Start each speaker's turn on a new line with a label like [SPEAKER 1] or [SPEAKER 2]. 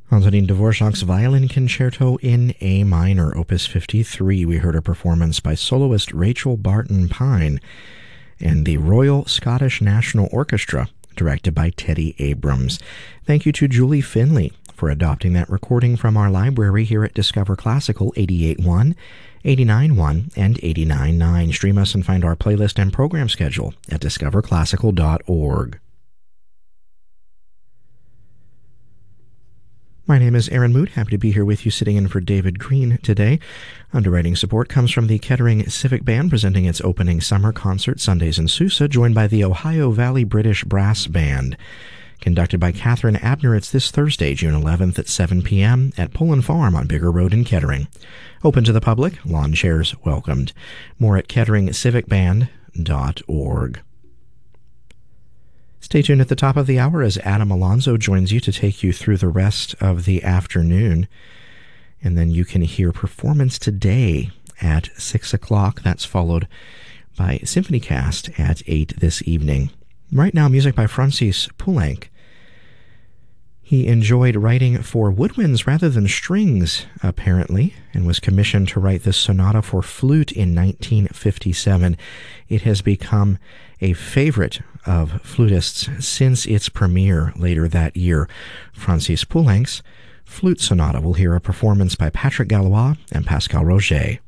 [SPEAKER 1] Antonin Dvorak's Violin Concerto in A minor, Opus 53. We heard a performance by soloist Rachel Barton Pine and the Royal Scottish National Orchestra, directed by Teddy Abrams. Thank you to Julie Finley for adopting that recording from our library here at Discover Classical 88.1, 89.1, and 89.9. Stream us and find our playlist and program schedule at discoverclassical.org. My name is Aaron Moot. Happy to be here with you, sitting in for David Green today. Underwriting support comes from the Kettering Civic Band, presenting its opening summer concert Sundays in Sousa, joined by the Ohio Valley British Brass Band. Conducted by Catherine Abner, it's this Thursday, June 11th at 7 p.m. at Pullen Farm on Bigger Road in Kettering. Open to the public, lawn chairs welcomed. More at ketteringcivicband.org. Stay tuned at the top of the hour as Adam Alonso joins you to take you through the rest of the afternoon. And then you can hear Performance Today at 6 o'clock. That's followed by Symphonycast at 8 this evening. Right now, music by Francis Poulenc. He enjoyed writing for woodwinds rather than strings, apparently, and was commissioned to write this sonata for flute in 1957. It has become a favorite of flutists since its premiere later that year. Francis Poulenc's Flute Sonata. We'll hear a performance by Patrick Gallois and Pascal Roger.